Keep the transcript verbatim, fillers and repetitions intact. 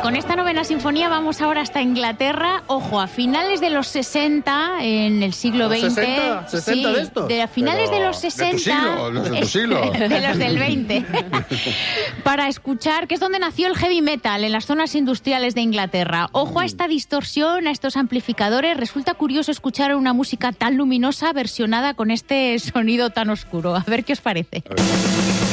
con esta novena sinfonía vamos ahora hasta Inglaterra. Ojo, a finales de los sesenta, en el siglo veinte. ¿sesenta? ¿sesenta sí, de esto? De a finales Pero de los sesenta. de tu siglo, los de tu siglo. De los del veinte. Para escuchar, que es donde nació el heavy metal, en las zonas industriales de Inglaterra. Ojo a esta distorsión, a estos amplificadores. Resulta curioso escuchar una música tan luminosa versionada con este sonido tan oscuro. A ver qué os parece.